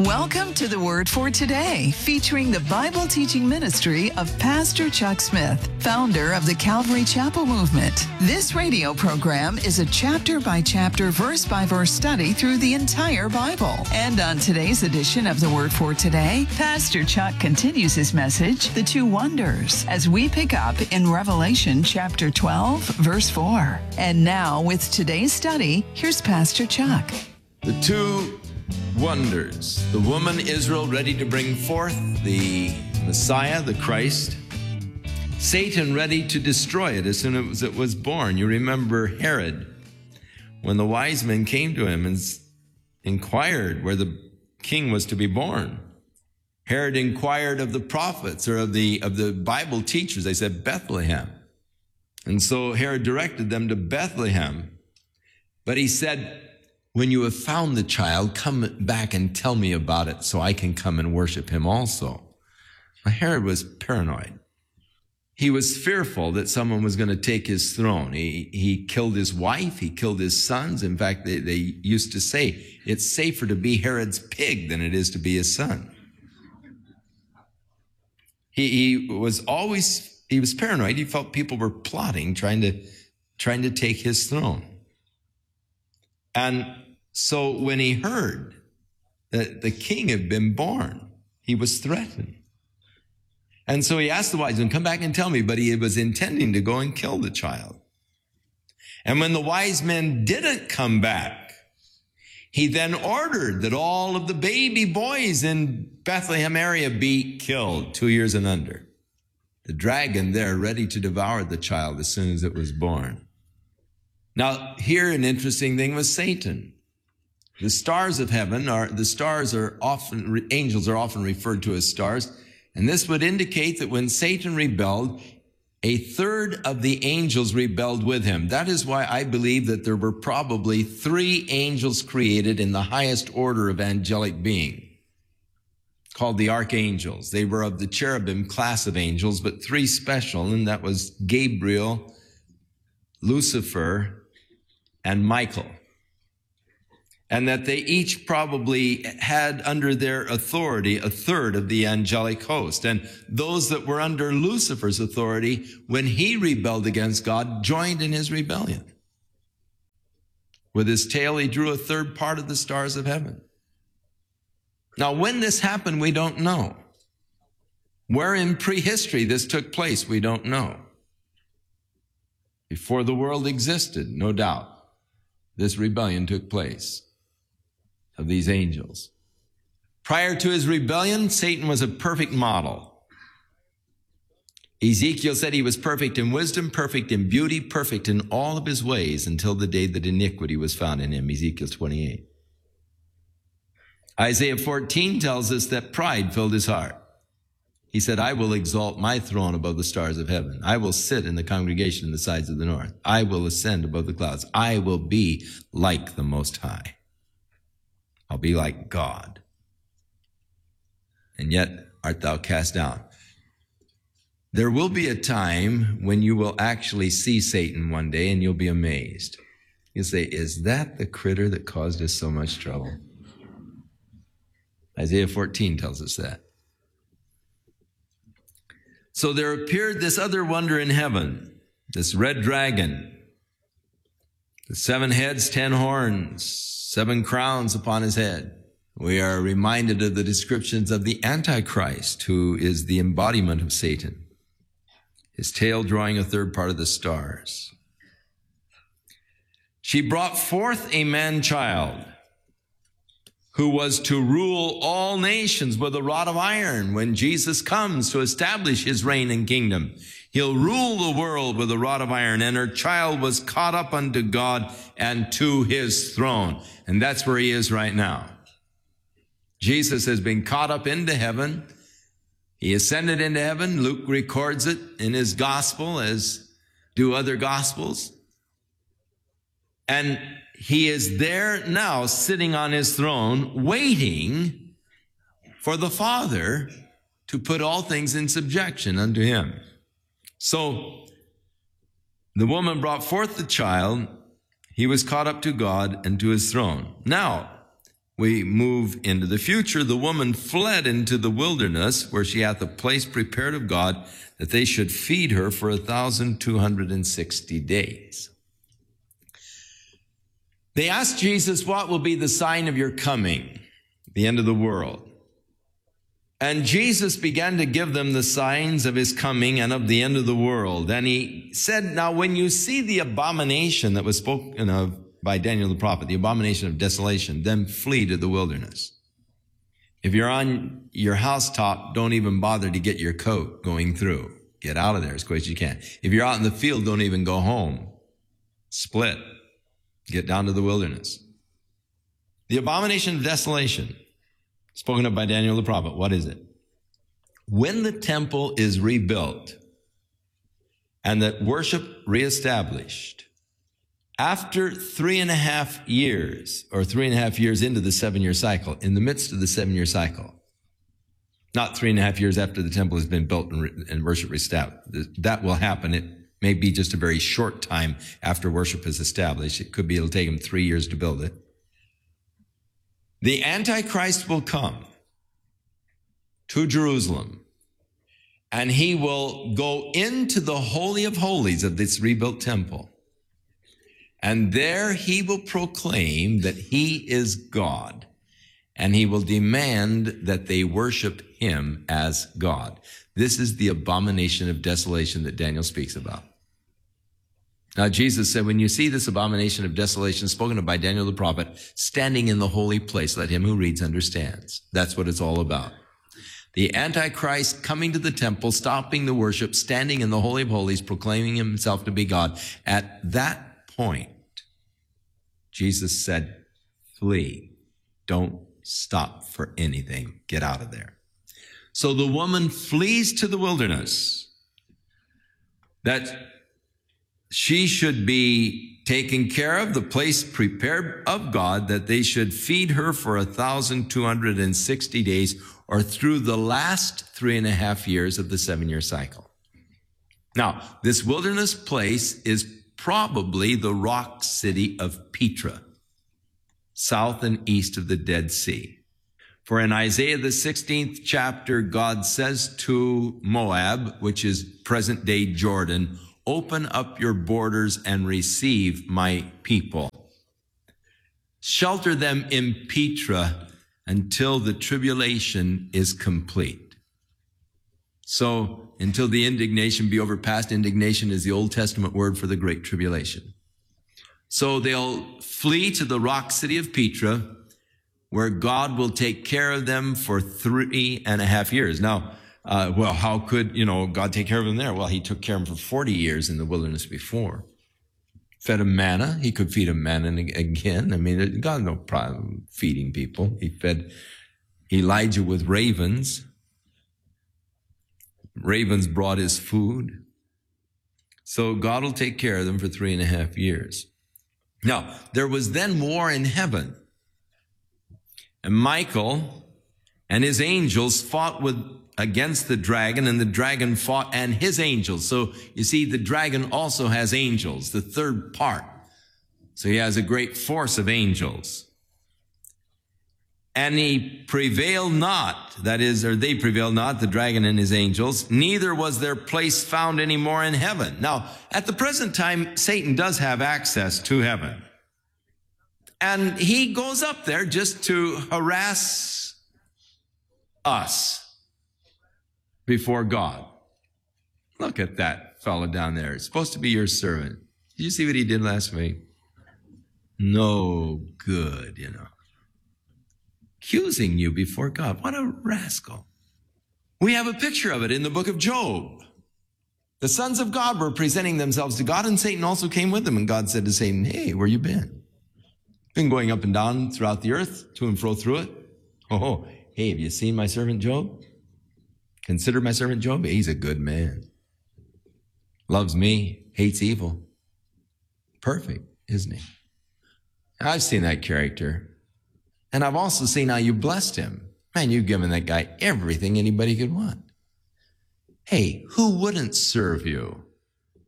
Welcome to the Word for Today, featuring the Bible teaching ministry of Pastor Chuck Smith, founder of the Calvary Chapel Movement. This radio program is a chapter-by-chapter, verse-by-verse study through the entire Bible. And on today's edition of the Word for Today, Pastor Chuck continues his message, The Two Wonders, as we pick up in Revelation chapter 12, verse 4. And now, with today's study, here's Pastor Chuck. The two wonders. The woman Israel ready to bring forth the Messiah, the Christ. Satan ready to destroy it as soon as it was born. You remember Herod, when the wise men came to him and inquired where the king was to be born. Herod inquired of the prophets or of the Bible teachers. They said Bethlehem. And so Herod directed them to Bethlehem. But he said, when you have found the child, come back and tell me about it so I can come and worship him also. Now, Herod was paranoid. He was fearful that someone was going to take his throne. He killed his wife. He killed his sons. In fact, they used to say it's safer to be Herod's pig than it is to be his son. He was paranoid. He felt people were plotting, trying to take his throne. And so when he heard that the king had been born, he was threatened. And so he asked the wise men, come back and tell me, but he was intending to go and kill the child. And when the wise men didn't come back, he then ordered that all of the baby boys in Bethlehem area be killed, 2 years and under. The dragon there ready to devour the child as soon as it was born. Now, here an interesting thing was Satan. The stars of heaven angels are often referred to as stars. And this would indicate that when Satan rebelled, a third of the angels rebelled with him. That is why I believe that there were probably 3 angels created in the highest order of angelic being, called the archangels. They were of the cherubim class of angels, but 3 special, and that was Gabriel, Lucifer, and Michael. And that they each probably had under their authority a third of the angelic host. And those that were under Lucifer's authority, when he rebelled against God, joined in his rebellion. With his tail, he drew a third part of the stars of heaven. Now, when this happened, we don't know. Where in prehistory this took place, we don't know. Before the world existed, no doubt, this rebellion took place of these angels. Prior to his rebellion, Satan was a perfect model. Ezekiel said he was perfect in wisdom, perfect in beauty, perfect in all of his ways until the day that iniquity was found in him, Ezekiel 28. Isaiah 14 tells us that pride filled his heart. He said, I will exalt my throne above the stars of heaven. I will sit in the congregation in the sides of the north. I will ascend above the clouds. I will be like the Most High. I'll be like God. And yet art thou cast down. There will be a time when you will actually see Satan one day and you'll be amazed. You'll say, is that the critter that caused us so much trouble? Isaiah 14 tells us that. So there appeared this other wonder in heaven, this red dragon, the 7 heads, 10 horns, 7 crowns upon his head. We are reminded of the descriptions of the Antichrist, who is the embodiment of Satan. His tail drawing a third part of the stars. She brought forth a man-child who was to rule all nations with a rod of iron. When Jesus comes to establish his reign and kingdom, he'll rule the world with a rod of iron. And her child was caught up unto God and to his throne. And that's where he is right now. Jesus has been caught up into heaven. He ascended into heaven. Luke records it in his gospel, as do other gospels. And he is there now, sitting on his throne, waiting for the Father to put all things in subjection unto him. So the woman brought forth the child. He was caught up to God and to his throne. Now, we move into the future. The woman fled into the wilderness, where she hath a place prepared of God, that they should feed her for 1,260 days. They asked Jesus, what will be the sign of your coming, the end of the world? And Jesus began to give them the signs of his coming and of the end of the world. And he said, now when you see the abomination that was spoken of by Daniel the prophet, the abomination of desolation, then flee to the wilderness. If you're on your housetop, don't even bother to get your coat going through. Get out of there as quick as you can. If you're out in the field, don't even go home. Split. Get down to the wilderness. The abomination of desolation, spoken of by Daniel the prophet, what is it? When the temple is rebuilt and that worship reestablished, after 3.5 years, or 3.5 years into the 7-year cycle, in the midst of the 7-year cycle, not 3.5 years after the temple has been built and worship reestablished, that will happen. It may be just a very short time after worship is established. It could be it'll take them 3 years to build it. The Antichrist will come to Jerusalem, and he will go into the Holy of Holies of this rebuilt temple. And there he will proclaim that he is God, and he will demand that they worship him as God. This is the abomination of desolation that Daniel speaks about. Now, Jesus said, when you see this abomination of desolation spoken of by Daniel the prophet, standing in the holy place, let him who reads understands. That's what it's all about. The Antichrist coming to the temple, stopping the worship, standing in the Holy of Holies, proclaiming himself to be God. At that point, Jesus said, flee. Don't stop for anything. Get out of there. So the woman flees to the wilderness, that she should be taken care of, the place prepared of God, that they should feed her for 1,260 days, or through the last 3.5 years of the 7-year cycle. Now, this wilderness place is probably the rock city of Petra, south and east of the Dead Sea. For in Isaiah the 16th chapter, God says to Moab, which is present-day Jordan, open up your borders and receive my people. Shelter them in Petra until the tribulation is complete. So, until the indignation be overpassed, indignation is the Old Testament word for the Great Tribulation. So they'll flee to the rock city of Petra, where God will take care of them for 3.5 years. Now, well, how could, God take care of them there? Well, he took care of them for 40 years in the wilderness before. Fed them manna. He could feed them manna again. I mean, God had no problem feeding people. He fed Elijah with ravens. Ravens brought his food. So God will take care of them for 3.5 years. Now, there was then war in heaven. And Michael and his angels fought against the dragon, and the dragon fought and his angels. So you see, the dragon also has angels, the third part. So he has a great force of angels. And he prevailed not, that is, or they prevailed not, the dragon and his angels, neither was their place found any more in heaven. Now, at the present time, Satan does have access to heaven. And he goes up there just to harass us before God. Look at that fellow down there. It's supposed to be your servant. Did you see what he did last week? No good, Accusing you before God. What a rascal. We have a picture of it in the book of Job. The sons of God were presenting themselves to God, and Satan also came with them. And God said to Satan, hey, where you been? Been going up and down throughout the earth, to and fro through it. Oh, hey, have you seen my servant Job? Consider my servant Job. He's a good man. Loves me, hates evil. Perfect, isn't he? I've seen that character. And I've also seen how you blessed him. Man, you've given that guy everything anybody could want. Hey, who wouldn't serve you?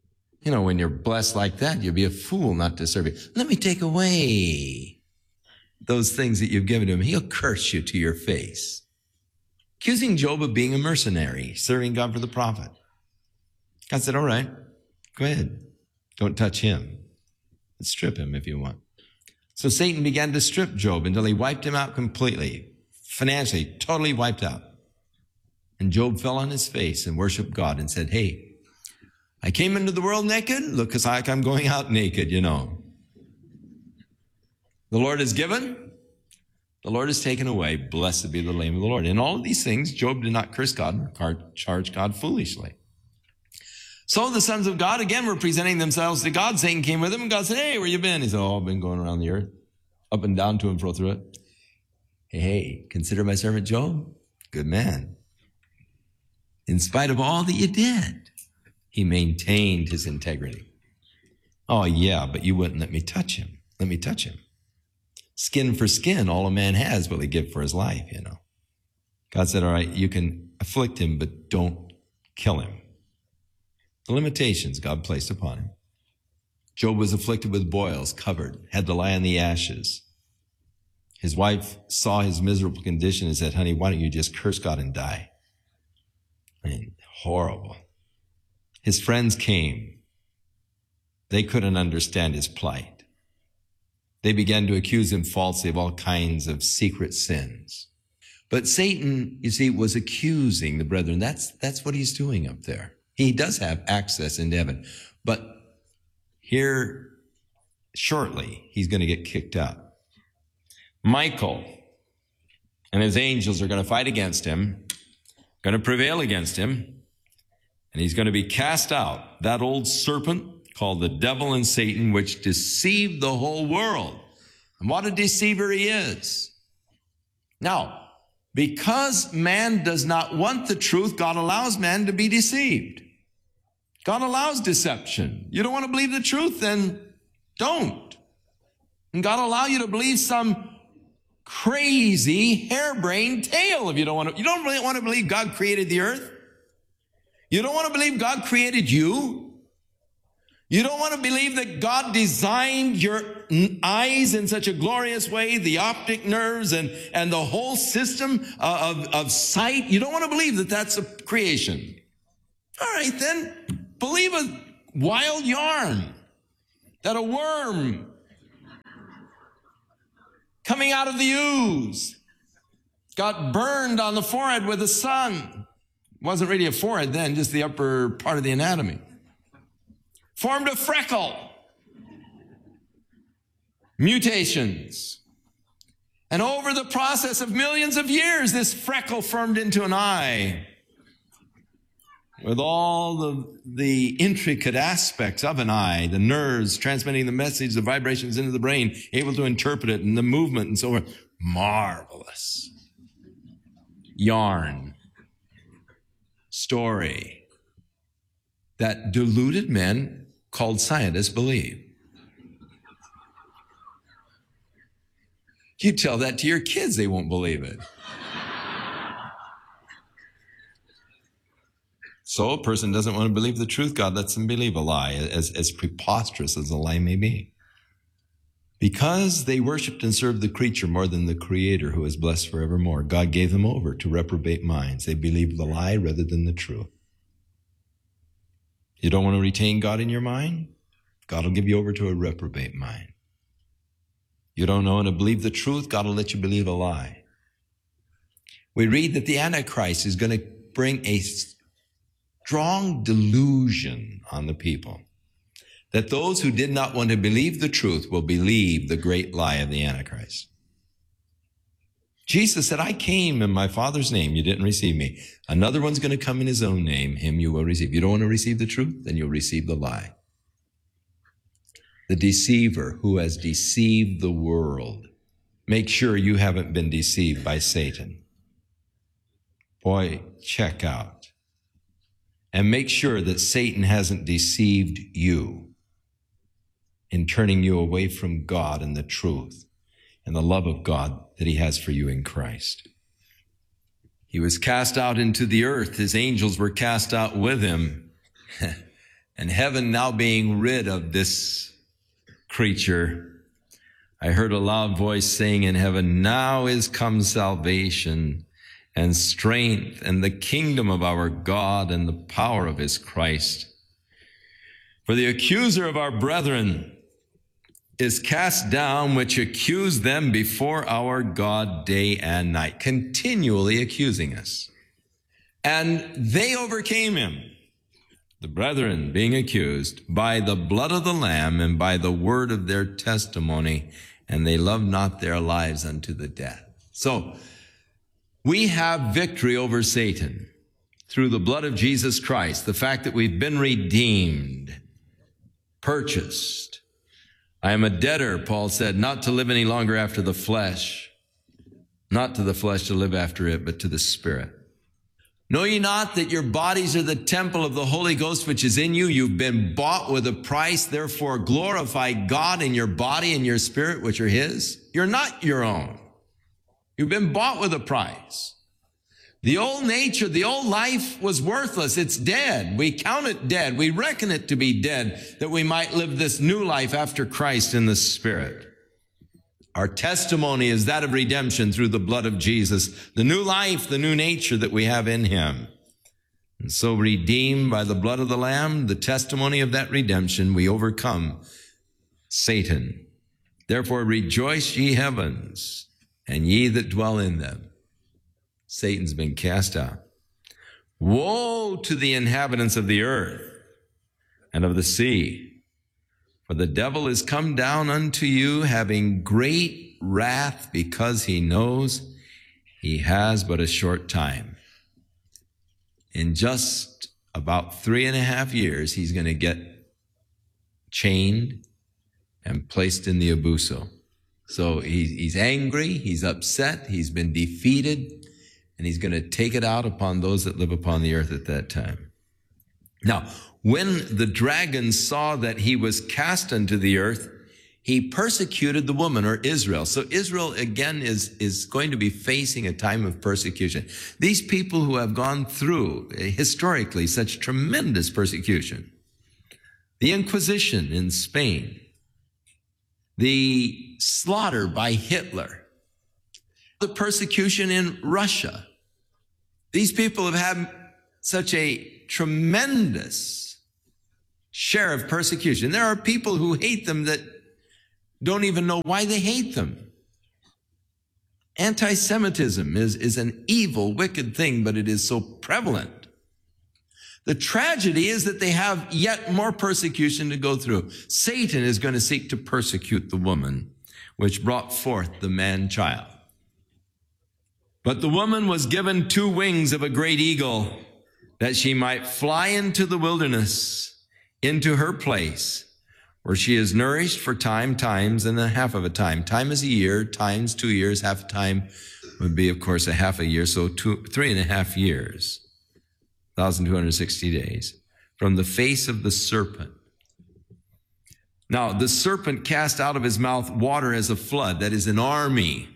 When you're blessed like that, you'd be a fool not to serve you. Let me take away those things that you've given to him, he'll curse you to your face. Accusing Job of being a mercenary, serving God for the profit. God said, all right, go ahead. Don't touch him. Strip him if you want. So Satan began to strip Job until he wiped him out completely, financially, totally wiped out. And Job fell on his face and worshiped God and said, hey, I came into the world naked. Looks like I'm going out naked, you know. The Lord has given. The Lord has taken away. Blessed be the name of the Lord. In all of these things, Job did not curse God or charge God foolishly. So the sons of God, again, were presenting themselves to God. Satan came with them, and God said, hey, where you been? He said, oh, I've been going around the earth, up and down to and fro through it. Hey, consider my servant Job. Good man. In spite of all that you did, he maintained his integrity. Oh, yeah, but you wouldn't let me touch him. Let me touch him. Skin for skin, all a man has will he give for his life, you know. God said, all right, you can afflict him, but don't kill him. The limitations God placed upon him. Job was afflicted with boils, covered, had to lie on the ashes. His wife saw his miserable condition and said, honey, why don't you just curse God and die? I mean, horrible. His friends came. They couldn't understand his plight. They began to accuse him falsely of all kinds of secret sins. But Satan, you see, was accusing the brethren. That's what he's doing up there. He does have access into heaven. But here, shortly, he's going to get kicked out. Michael and his angels are going to fight against him, going to prevail against him, and he's going to be cast out. That old serpent called the devil and Satan, which deceived the whole world. And what a deceiver he is. Now, because man does not want the truth, God allows man to be deceived. God allows deception. You don't want to believe the truth, then don't. And God allow you to believe some crazy, harebrained tale if you don't really want to believe God created the earth. You don't want to believe God created you. You don't want to believe that God designed your eyes in such a glorious way, the optic nerves and the whole system of sight. You don't want to believe that that's a creation. All right, then believe a wild yarn that a worm coming out of the ooze got burned on the forehead with the sun. It wasn't really a forehead then, just the upper part of the anatomy. Formed a freckle. Mutations. And over the process of millions of years, this freckle formed into an eye with all the intricate aspects of an eye, the nerves transmitting the message, the vibrations into the brain, able to interpret it, and the movement and so on. Marvelous. Yarn. Story that deluded men called scientists believe. You tell that to your kids, they won't believe it. So a person doesn't want to believe the truth, God lets them believe a lie, as preposterous as a lie may be. Because they worshiped and served the creature more than the Creator, who is blessed forevermore, God gave them over to reprobate minds. They believed the lie rather than the truth. You don't want to retain God in your mind? God will give you over to a reprobate mind. You don't want to believe the truth? God will let you believe a lie. We read that the Antichrist is going to bring a strong delusion on the people, that those who did not want to believe the truth will believe the great lie of the Antichrist. Jesus said, I came in my Father's name. You didn't receive me. Another one's going to come in his own name. Him you will receive. You don't want to receive the truth? Then you'll receive the lie. The deceiver who has deceived the world. Make sure you haven't been deceived by Satan. Boy, check out. And make sure that Satan hasn't deceived you in turning you away from God and the truth and the love of God that he has for you in Christ. He was cast out into the earth. His angels were cast out with him. And heaven, now being rid of this creature, I heard a loud voice saying in heaven, now is come salvation and strength and the kingdom of our God and the power of his Christ. For the accuser of our brethren is cast down, which accused them before our God day and night, continually accusing us. And they overcame him, the brethren being accused, by the blood of the Lamb and by the word of their testimony, and they loved not their lives unto the death. So, we have victory over Satan through the blood of Jesus Christ, the fact that we've been redeemed, purchased. I am a debtor, Paul said, not to live any longer after the flesh, not to the flesh to live after it, but to the Spirit. Know ye not that your bodies are the temple of the Holy Ghost which is in you? You've been bought with a price. Therefore, glorify God in your body and your spirit, which are his. You're not your own. You've been bought with a price. The old nature, the old life was worthless. It's dead. We count it dead. We reckon it to be dead, that we might live this new life after Christ in the Spirit. Our testimony is that of redemption through the blood of Jesus, the new life, the new nature that we have in him. And so redeemed by the blood of the Lamb, the testimony of that redemption, we overcome Satan. Therefore rejoice, ye heavens, and ye that dwell in them. Satan's been cast out. Woe to the inhabitants of the earth and of the sea, for the devil is come down unto you, having great wrath, because he knows he has but a short time. In just about 3.5 years, he's going to get chained and placed in the abuso. So he's angry, he's upset, he's been defeated, and he's going to take it out upon those that live upon the earth at that time. Now, when the dragon saw that he was cast unto the earth, he persecuted the woman, or Israel. So Israel, again, is going to be facing a time of persecution. These people who have gone through, historically, such tremendous persecution. The Inquisition in Spain, the slaughter by Hitler, the persecution in Russia. These people have had such a tremendous share of persecution. There are people who hate them that don't even know why they hate them. Anti-Semitism is an evil, wicked thing, but it is so prevalent. The tragedy is that they have yet more persecution to go through. Satan is going to seek to persecute the woman, which brought forth the man-child. But the woman was given 2 wings of a great eagle, that she might fly into the wilderness, into her place, where she is nourished for times and a half of a time. Time is a year, times 2 years, half a time would be, of course, a half a year, so 3.5 years. 1,260 days, from the face of the serpent. Now, the serpent cast out of his mouth water as a flood, that is an army,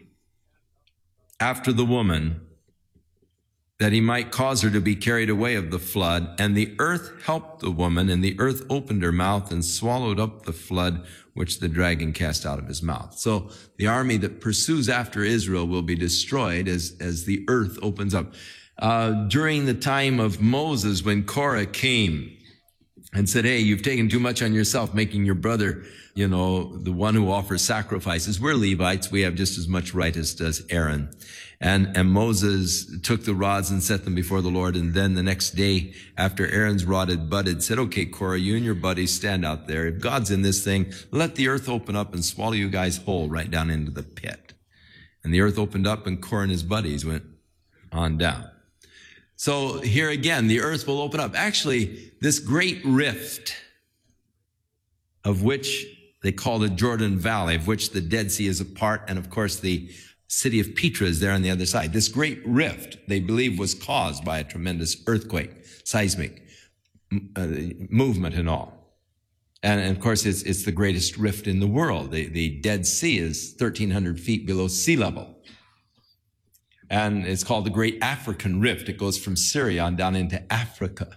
after the woman, that he might cause her to be carried away of the flood. And the earth helped the woman, and the earth opened her mouth and swallowed up the flood which the dragon cast out of his mouth. So the army that pursues after Israel will be destroyed as the earth opens up. During the time of Moses, when Korah came and said, hey, you've taken too much on yourself, making your brother, the one who offers sacrifices. We're Levites. We have just as much right as does Aaron. And Moses took the rods and set them before the Lord. And then the next day, after Aaron's rod had budded, said, okay, Korah, you and your buddies stand out there. If God's in this thing, let the earth open up and swallow you guys whole right down into the pit. And the earth opened up, and Korah and his buddies went on down. So here again, the earth will open up. Actually, this great rift, of which they call the Jordan Valley, of which the Dead Sea is a part, and of course the city of Petra is there on the other side. This great rift, they believe, was caused by a tremendous earthquake, seismic movement and all. And of course, it's the greatest rift in the world. The Dead Sea is 1,300 feet below sea level. And it's called the Great African Rift. It goes from Syria on down into Africa.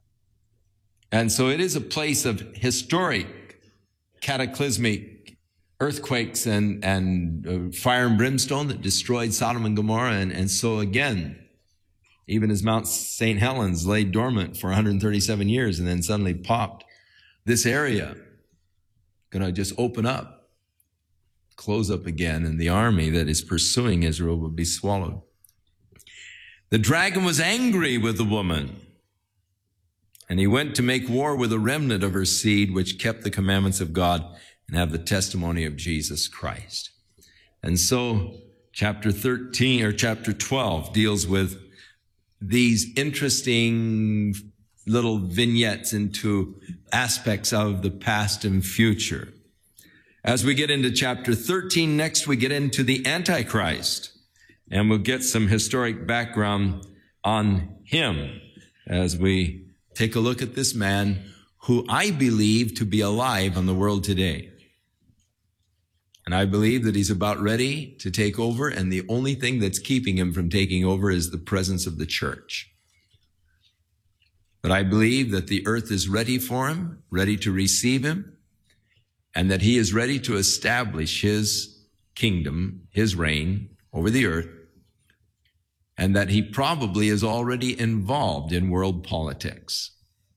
And so it is a place of historic, cataclysmic earthquakes and fire and brimstone that destroyed Sodom and Gomorrah. And so again, even as Mount St. Helens lay dormant for 137 years and then suddenly popped, this area going to just open up, close up again, and the army that is pursuing Israel will be swallowed. The dragon was angry with the woman, and he went to make war with a remnant of her seed, which kept the commandments of God and have the testimony of Jesus Christ. And so chapter 12 deals with these interesting little vignettes into aspects of the past and future. As we get into chapter 13, next we get into the Antichrist, and we'll get some historic background on him as we take a look at this man who I believe to be alive on the world today. And I believe that he's about ready to take over, and the only thing that's keeping him from taking over is the presence of the church. But I believe that the earth is ready for him, ready to receive him, and that he is ready to establish his kingdom, his reign over the earth, and that he probably is already involved in world politics.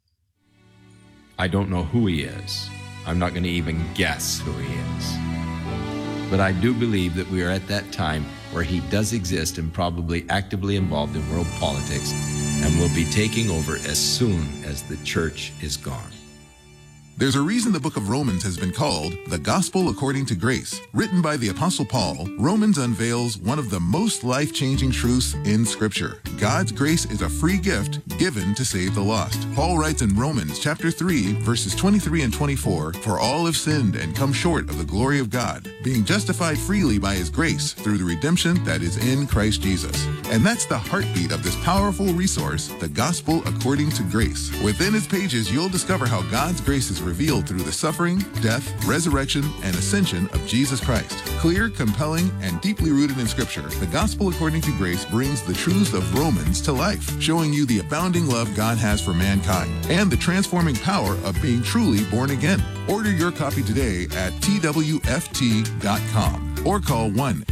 I don't know who he is. I'm not going to even guess who he is. But I do believe that we are at that time where he does exist and probably actively involved in world politics and will be taking over as soon as the church is gone. There's a reason the book of Romans has been called the Gospel According to Grace. Written by the Apostle Paul, Romans unveils one of the most life-changing truths in Scripture. God's grace is a free gift given to save the lost. Paul writes in Romans chapter 3, verses 23 and 24, "For all have sinned and come short of the glory of God, being justified freely by his grace through the redemption that is in Christ Jesus." And that's the heartbeat of this powerful resource, the Gospel According to Grace. Within its pages, you'll discover how God's grace is revealed through the suffering, death, resurrection, and ascension of Jesus Christ. Clear, compelling, and deeply rooted in Scripture, the Gospel According to Grace brings the truths of Romans to life, showing you the abounding love God has for mankind and the transforming power of being truly born again. Order your copy today at twft.com or call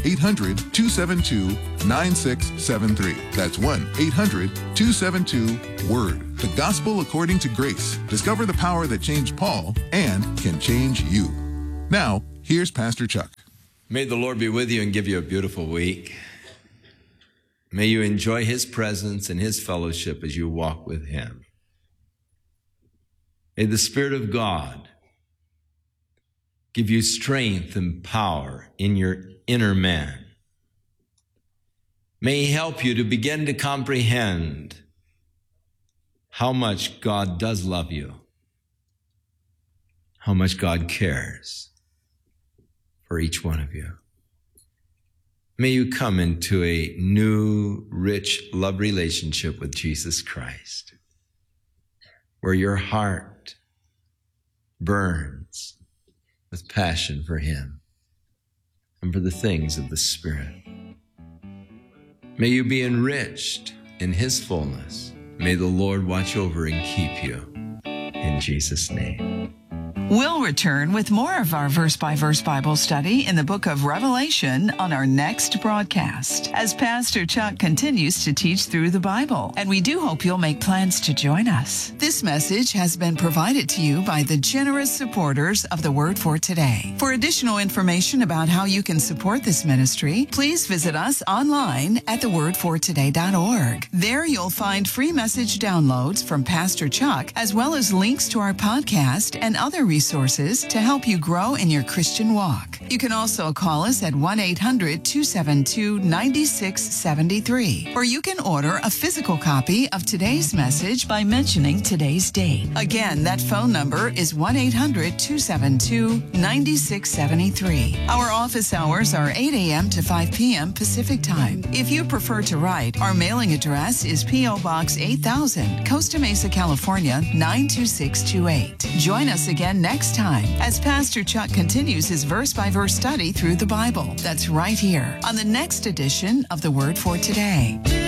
1-800-272-9673. That's 1-800-272-WORD. The Gospel According to Grace. Discover the power that changed Paul and can change you. Now, here's Pastor Chuck. May the Lord be with you and give you a beautiful week. May you enjoy his presence and his fellowship as you walk with him. May the Spirit of God give you strength and power in your inner man. May he help you to begin to comprehend how much God does love you, how much God cares for each one of you. May you come into a new, rich love relationship with Jesus Christ, where your heart burns with passion for him and for the things of the Spirit. May you be enriched in his fullness. May the Lord watch over and keep you. In Jesus' name. We'll return with more of our verse-by-verse Bible study in the book of Revelation on our next broadcast as Pastor Chuck continues to teach through the Bible, and we do hope you'll make plans to join us. This message has been provided to you by the generous supporters of the Word for Today. For additional information about how you can support this ministry, please visit us online at thewordfortoday.org. There you'll find free message downloads from Pastor Chuck, as well as links to our podcast and other resources to help you grow in your Christian walk. You can also call us at 1-800-272-9673, or you can order a physical copy of today's message by mentioning today's date. Again, that phone number is 1-800-272-9673. Our office hours are 8 a.m. to 5 p.m. Pacific Time. If you prefer to write, our mailing address is P.O. Box 8000, Costa Mesa, California, 92628. Join us again next time as Pastor Chuck continues his verse-by-verse study through the Bible. That's right here on the next edition of The Word for Today.